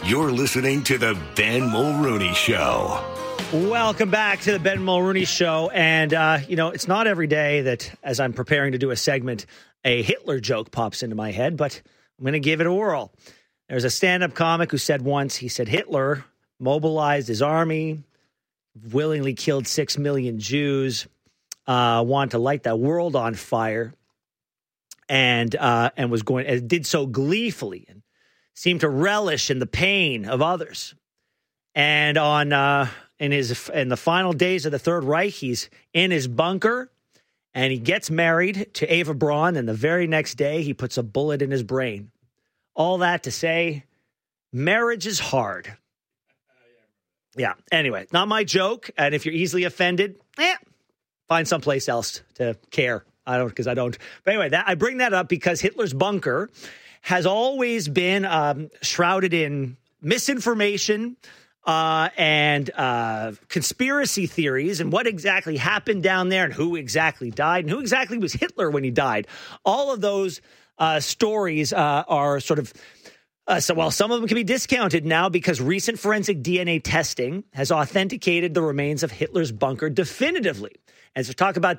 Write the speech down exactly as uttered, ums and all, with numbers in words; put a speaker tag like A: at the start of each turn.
A: You're listening to the Ben Mulrooney Show.
B: Welcome back to the Ben Mulrooney Show. And, uh, you know, it's not every day that, as I'm preparing to do a segment, a Hitler joke pops into my head, but I'm going to give it a whirl. There's a stand-up comic who said once, he said, Hitler mobilized his army, willingly killed six million Jews, uh, wanted to light the world on fire, and uh, and was going, and did so gleefully, and seemed to relish in the pain of others. And on uh, in his in the final days of the Third Reich, he's in his bunker, and he gets married to Eva Braun, and the very next day, he puts a bullet in his brain. All that to say, marriage is hard. Yeah. Anyway, not my joke. And if you're easily offended, eh, find someplace else to care. I don't, because I don't. But anyway, that I bring that up because Hitler's bunker has always been um, shrouded in misinformation uh, and uh, conspiracy theories and what exactly happened down there and who exactly died and who exactly was Hitler when he died. All of those uh, stories uh, are sort of Uh, so while some of them can be discounted now because recent forensic D N A testing has authenticated the remains of Hitler's bunker definitively. And so talk about